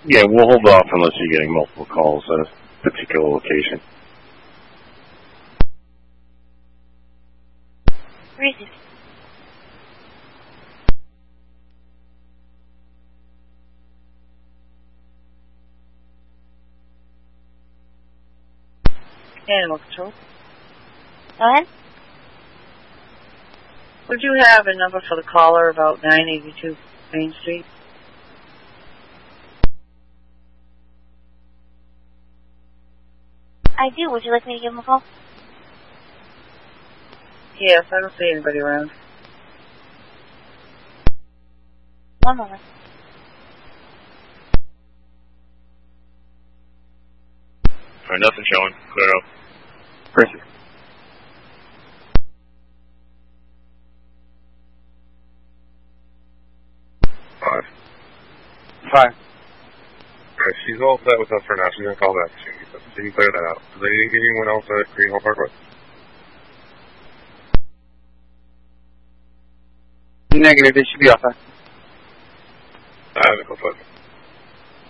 Yeah, we'll hold off unless you're getting multiple calls at a particular location. Receive. Animal Control. Go ahead. Would you have a number for the caller about 982 Main Street? I do. Would you like me to give him a call? Yes, I don't see anybody around. One moment. Alright, nothing showing. Clear up. Perfect. Five. Alright, she's all set with us for now. She's gonna call back. She can clear that out. Does anyone else at Green Hill Parkway? Negative, it should be off. Go for it.